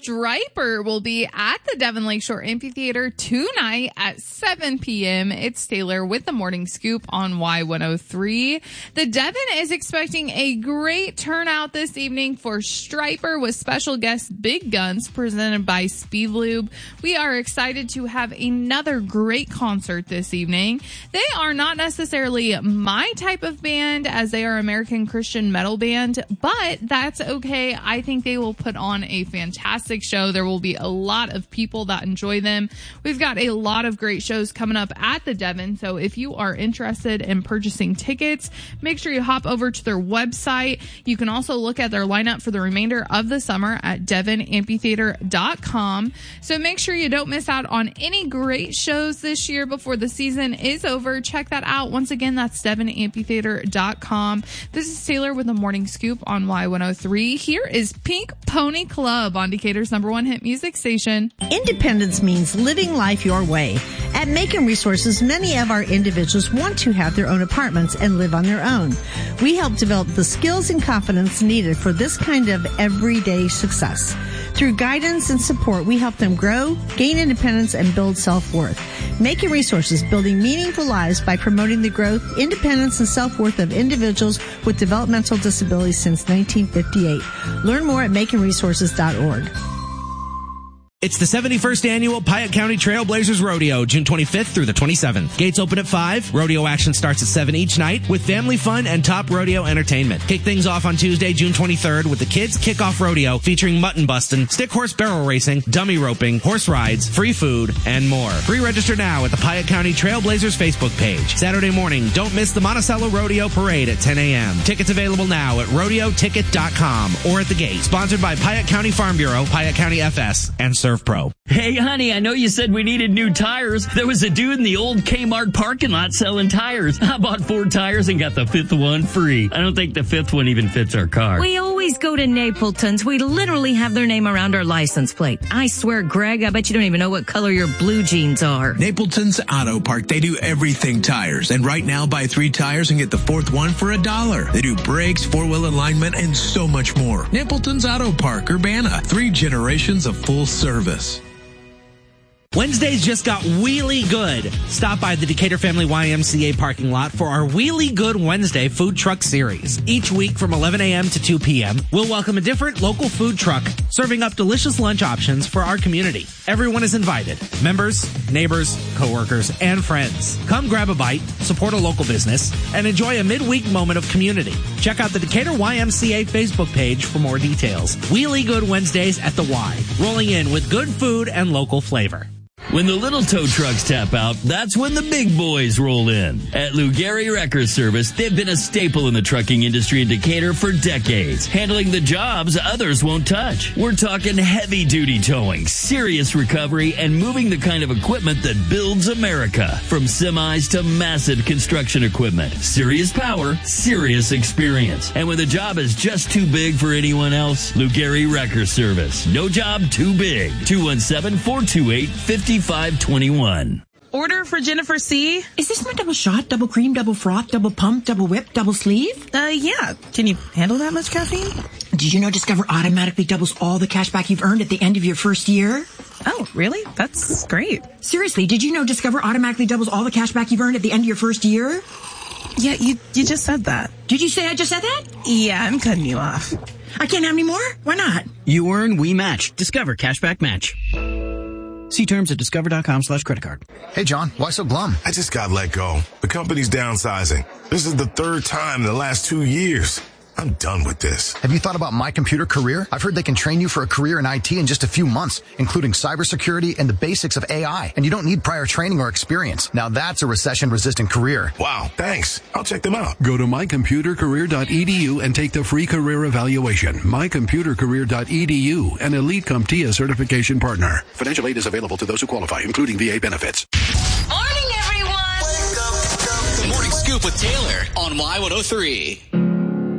Stryper will be at the Devon Lakeshore Amphitheater tonight at 7 p.m. It's Taylor with the Morning Scoop on Y103. The Devon is expecting a great turnout this evening for Stryper with special guest Big Guns presented by Speed Lube. We are excited to have another great concert this evening. They are not necessarily my type of band as they are American Christian metal band, but that's okay. I think they will put on a fantastic show. There will be a lot of people that enjoy them. We've got a lot of great shows coming up at the Devon, so if you are interested in purchasing tickets, make sure you hop over to their website. You can also look at their lineup for the remainder of the summer at devonamphitheater.com. So make sure you don't miss out on any great shows this year before the season is over. Check that out. Once again, that's devonamphitheater.com. This is Taylor with the Morning Scoop on Y103. Here is Pink Pony Club on Decatur's #1 hit music station. Independence means living life your way. At Macon Resources, many of our individuals want to have their own apartments and live on their own. We help develop the skills and confidence needed for this kind of everyday success. Through guidance and support, we help them grow, gain independence, and build self-worth. Macon Resources, building meaningful lives by promoting the growth, independence, and self-worth of individuals with developmental disabilities since 1958. Learn more at maconresources.org. It's the 71st annual Piatt County Trailblazers Rodeo, June 25th through the 27th. Gates open at 5. Rodeo action starts at 7 each night with family fun and top rodeo entertainment. Kick things off on Tuesday, June 23rd with the Kids Kickoff Rodeo featuring mutton busting, stick horse barrel racing, dummy roping, horse rides, free food, and more. Pre-register now at the Piatt County Trailblazers Facebook page. Saturday morning, don't miss the Monticello Rodeo Parade at 10 a.m. Tickets available now at rodeoticket.com or at the gate. Sponsored by Piatt County Farm Bureau, Piatt County FS, and Serve Pro. Hey, honey, I know you said we needed new tires. There was a dude in the old Kmart parking lot selling tires. I bought 4 tires and got the 5th one free. I don't think the 5th one even fits our car. We always go to Napleton's. We literally have their name around our license plate. I swear, Greg, I bet you don't even know what color your blue jeans are. Napleton's Auto Park. They do everything tires. And right now, buy 3 tires and get the 4th one for $1. They do brakes, 4-wheel alignment, and so much more. Napleton's Auto Park, Urbana. 3 generations of full service. Wednesdays just got wheelie good. Stop by the Decatur Family YMCA parking lot for our Wheelie Good Wednesday food truck series. Each week from 11 a.m. to 2 p.m., we'll welcome a different local food truck serving up delicious lunch options for our community. Everyone is invited. Members, neighbors, coworkers, and friends. Come grab a bite, support a local business, and enjoy a midweek moment of community. Check out the Decatur YMCA Facebook page for more details. Wheelie Good Wednesdays at the Y. Rolling in with good food and local flavor. When the little tow trucks tap out, that's when the big boys roll in. At Lou Gehry Wrecker Service, they've been a staple in the trucking industry in Decatur for decades, handling the jobs others won't touch. We're talking heavy-duty towing, serious recovery, and moving the kind of equipment that builds America. From semis to massive construction equipment. Serious power, serious experience. And when the job is just too big for anyone else, Lou Gehry Wrecker Service. No job too big. 217-428-5521. Order for Jennifer C. Is this my double shot, double cream, double froth, double pump, double whip, double sleeve? Yeah. Can you handle that much caffeine? Did you know Discover automatically doubles all the cash back you've earned at the end of your first year? Oh, really? That's great. Seriously, did you know Discover automatically doubles all the cash back you've earned at the end of your first year? Yeah, you just said that. Did you say I just said that? Yeah, I'm cutting you off. I can't have any more? Why not? You earn, we match. Discover Cashback Match. See terms at discover.com/creditcard. Hey, John, why so glum? I just got let go. The company's downsizing. This is the 3rd time in the last 2 years. I'm done with this. Have you thought about My Computer Career? I've heard they can train you for a career in IT in just a few months, including cybersecurity and the basics of AI. And you don't need prior training or experience. Now that's a recession-resistant career. Wow, thanks. I'll check them out. Go to mycomputercareer.edu and take the free career evaluation. mycomputercareer.edu, an Elite CompTIA certification partner. Financial aid is available to those who qualify, including VA benefits. Morning, everyone! The Morning Scoop with Taylor on Y103.